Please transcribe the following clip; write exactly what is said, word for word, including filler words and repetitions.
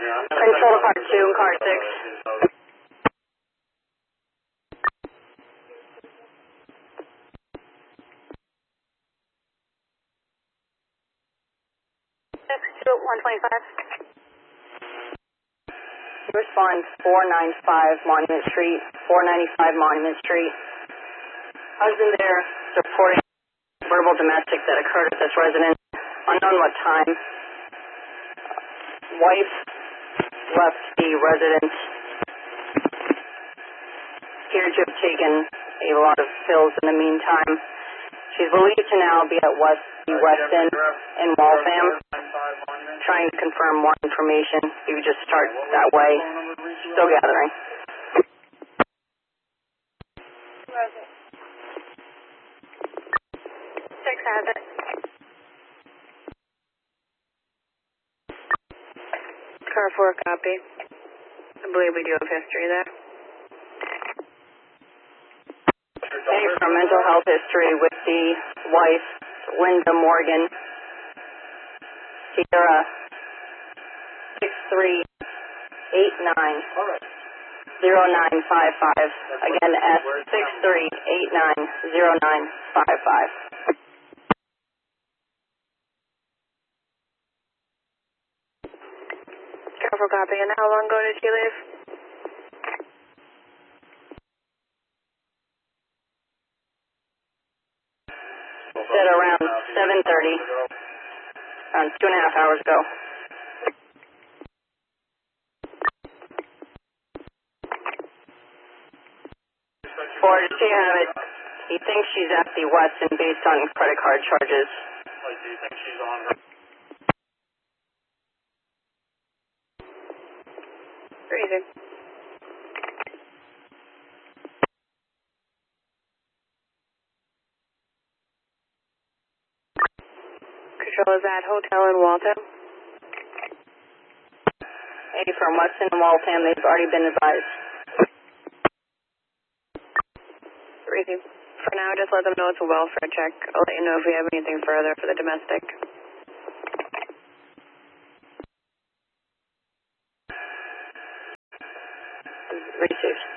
Control to car two and car six. one twenty-five. Respond four ninety-five Monument Street, four ninety-five Monument Street. Husband there reporting verbal domestic that occurred at this residence, unknown what time. Wife left the residence, appeared to have taken a lot of pills in the meantime. She's believed to now be at West the Westin in Waltham, trying to confirm more information. You would just start that way. Still gathering. Six has it. Car four copy. I believe we do have history there. Okay, for mental health history with the wife, Linda Morgan, Sierra six three eight nine zero nine five five. Again, S six three eight nine zero nine five five. Careful copy. And how long ago did she leave? Said around seven thirty, around two and a half hours ago. Or does she have it? He thinks she's at the Westin based on credit card charges. Like, do you think she's on her? Freezing. Control is at hotel in Waltham. eighty from Westin and Waltham, they've already been advised. Freezing. For now, just let them know it's a welfare check. I'll let you know if we have anything further for the domestic. Received.